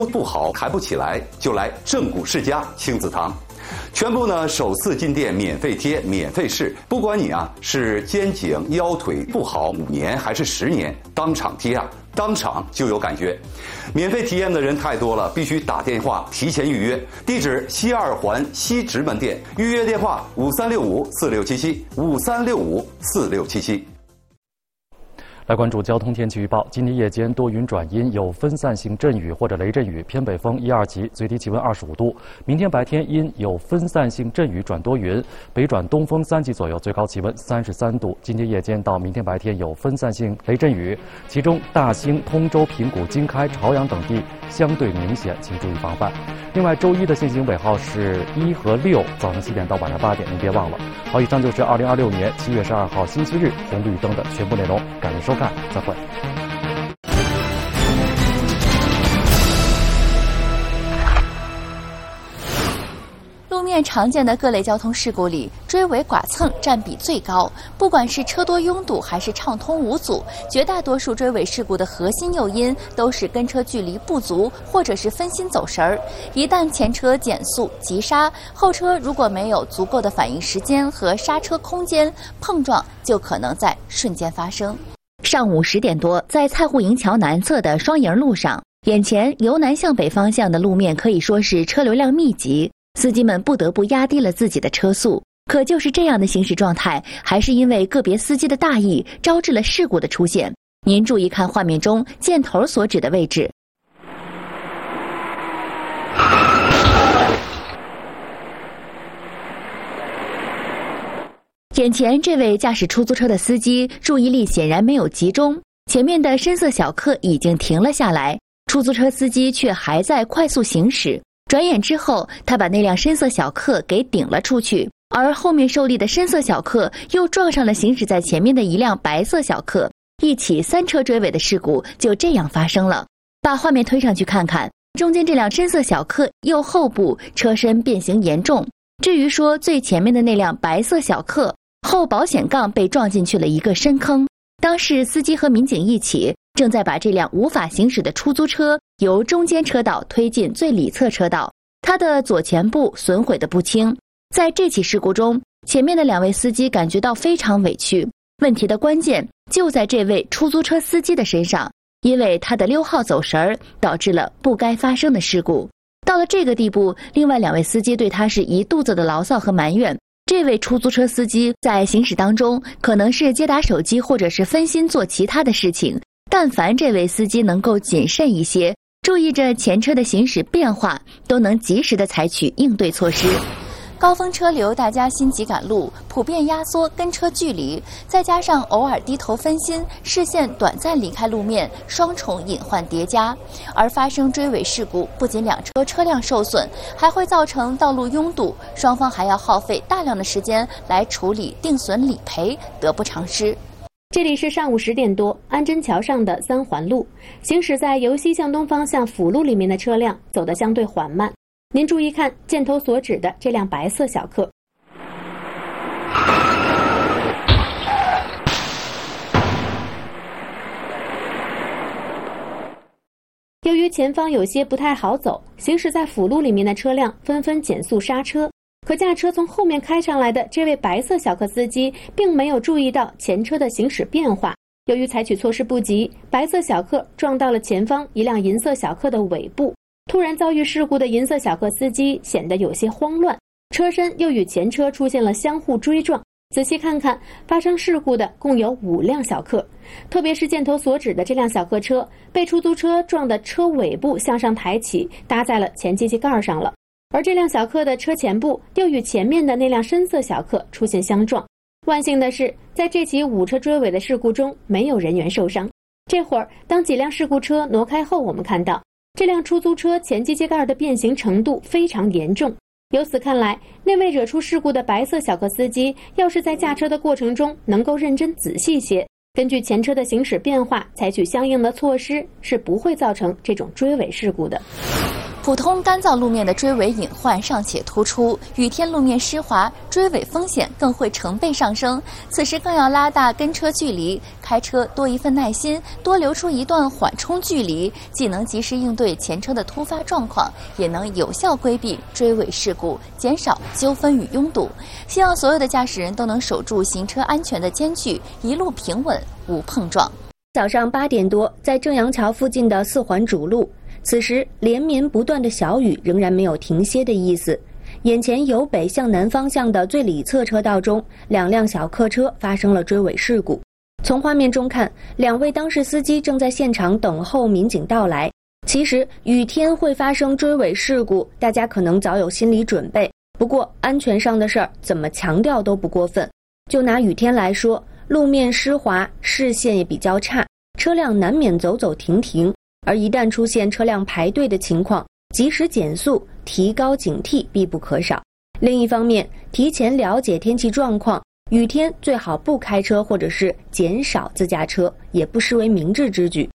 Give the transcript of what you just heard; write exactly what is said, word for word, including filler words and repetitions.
不好抬不起来，就来正骨世家亲子堂，全部呢首次进店免费贴免费试，不管你啊是肩颈腰腿不好五年还是十年，当场贴啊，当场就有感觉。免费体验的人太多了，必须打电话提前预约。地址西二环西直门店，预约电话五三六五四六七七五三六五四六七七。 来关注交通天气预报。今天夜间多云转阴，有分散性阵雨或者雷阵雨，偏北风一二级，最低气温二十五度。明天白天阴有分散性阵雨转多云，北转东风三级左右，最高气温三十三度。今天夜间到明天白天有分散性雷阵雨，其中大兴、通州、平谷、经开、朝阳等地相对明显，请注意防范。另外，周一的限行尾号是一和六，早上七点到晚上八点，您别忘了。好，以上就是二零二六年七月十二号星期日红绿灯的全部内容，感谢收看，再会。 路面常见的各类交通事故里，追尾剐蹭占比最高。不管是车多拥堵还是畅通无阻，绝大多数追尾事故的核心诱因都是跟车距离不足，或者是分心走神儿。一旦前车减速急刹，后车如果没有足够的反应时间和刹车空间，碰撞就可能在瞬间发生。上午十点多，在蔡户营桥南侧的双营路上，眼前由南向北方向的路面可以说是车流量密集。司机们不得不压低了自己的车速，可就是这样的行驶状态，还是因为个别司机的大意，招致了事故的出现。您注意看画面中箭头所指的位置。眼前这位驾驶出租车的司机注意力显然没有集中，前面的深色小客已经停了下来，出租车司机却还在快速行驶。转眼之后，他把那辆深色小客给顶了出去，而后面受力的深色小客又撞上了行驶在前面的一辆白色小客，一起三车追尾的事故就这样发生了。把画面推上去看看，中间这辆深色小客右后部车身变形严重，至于说最前面的那辆白色小客，后保险杠被撞进去了一个深坑。当时司机和民警一起正在把这辆无法行驶的出租车由中间车道推进最里侧车道，它的左前部损毁的不轻。在这起事故中，前面的两位司机感觉到非常委屈，问题的关键就在这位出租车司机的身上，因为他的溜号走神儿，导致了不该发生的事故。到了这个地步，另外两位司机对他是一肚子的牢骚和埋怨。这位出租车司机在行驶当中可能是接打手机或者是分心做其他的事情，但凡这位司机能够谨慎一些，注意着前车的行驶变化，都能及时的采取应对措施。高峰车流，大家心急赶路，普遍压缩跟车距离，再加上偶尔低头分心，视线短暂离开路面，双重隐患叠加。而发生追尾事故，不仅两车车辆受损，还会造成道路拥堵，双方还要耗费大量的时间来处理定损理赔，得不偿失。 这里是上午十点多，安贞桥上的三环路，行驶在由西向东方向辅路里面的车辆走得相对缓慢。您注意看箭头所指的这辆白色小客。由于前方有些不太好走，行驶在辅路里面的车辆纷纷减速刹车，可驾车从后面开上来的这位白色小客司机并没有注意到前车的行驶变化，由于采取措施不及，白色小客撞到了前方一辆银色小客的尾部。突然遭遇事故的银色小客司机显得有些慌乱，车身又与前车出现了相互追撞。仔细看看，发生事故的共有五辆小客，特别是箭头所指的这辆小客车被出租车撞的车尾部向上抬起，搭在了前机器盖上了，而这辆小客的车前部又与前面的那辆深色小客出现相撞。万幸的是，在这起五车追尾的事故中没有人员受伤。这会儿当几辆事故车挪开后，我们看到这辆出租车前机器盖的变形程度非常严重。由此看来，那位惹出事故的白色小客司机要是在驾车的过程中能够认真仔细些，根据前车的行驶变化采取相应的措施，是不会造成这种追尾事故的。 普通干燥路面的追尾隐患尚且突出，雨天路面湿滑，追尾风险更会成倍上升。此时更要拉大跟车距离，开车多一份耐心，多留出一段缓冲距离，既能及时应对前车的突发状况，也能有效规避追尾事故，减少纠纷与拥堵。希望所有的驾驶人都能守住行车安全的间距，一路平稳无碰撞。 早上八点多，在正阳桥附近的四环主路，此时连绵不断的小雨仍然没有停歇的意思。眼前由北向南方向的最里侧车道中，两辆小客车发生了追尾事故。从画面中看，两位当事司机正在现场等候民警到来。其实雨天会发生追尾事故，大家可能早有心理准备，不过安全上的事儿怎么强调都不过分。就拿雨天来说，路面湿滑，视线也比较差，车辆难免走走停停，而一旦出现车辆排队的情况，及时减速，提高警惕必不可少。另一方面，提前了解天气状况，雨天最好不开车或者是减少自驾车，也不失为明智之举。